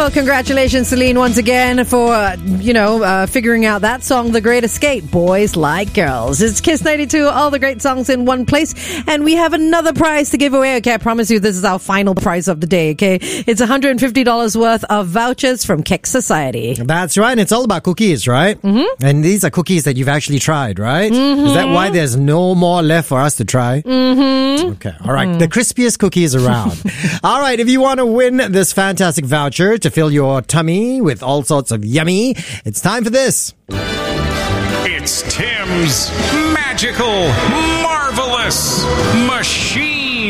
Well, congratulations, Celine, once again for, figuring out that song, The Great Escape, Boys Like Girls. It's Kiss 92, all the great songs in one place. And we have another prize to give away. Okay, I promise you this is our final prize of the day, okay? It's $150 worth of vouchers from Keck Society. That's right. And it's all about cookies, right? Mm-hmm. And these are cookies that you've actually tried, right? Mm-hmm. Is that why there's no more left for us to try? Mm-hmm. Okay. All right. The crispiest cookies around. All right. If you want to win this fantastic voucher to fill your tummy with all sorts of yummy, it's time for this. It's Tim's Magical, Marvelous Machine.